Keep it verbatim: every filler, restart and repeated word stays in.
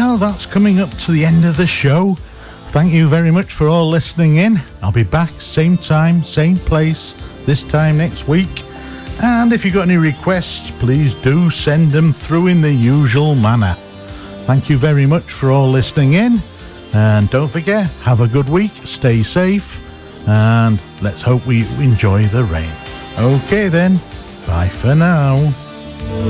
Well, that's coming up to the end of the show. Thank you very much for all listening in. I'll be back same time, same place, this time next week. And if you've got any requests, please do send them through in the usual manner. Thank you very much for all listening in. And don't forget, have a good week, stay safe, and let's hope we enjoy the rain. Okay then, bye for now.